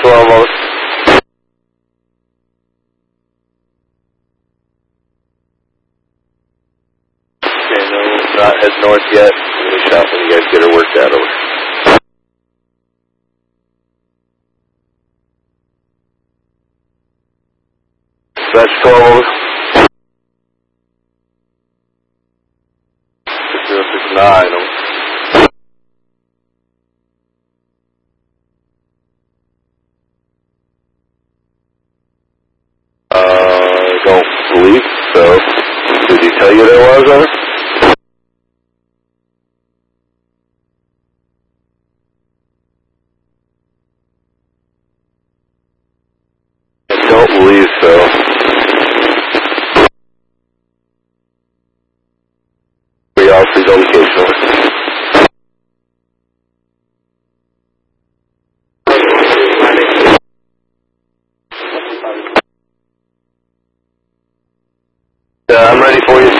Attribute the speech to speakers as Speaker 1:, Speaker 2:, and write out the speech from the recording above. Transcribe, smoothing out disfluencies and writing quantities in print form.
Speaker 1: 12 over. Okay, no, not head north yet. Give me a shot when you guys get her worked out over. That's 12 over. 6069 over. Don't believe so. Did he tell you there was, over? I don't believe so. We all free location, over. I'm ready for you,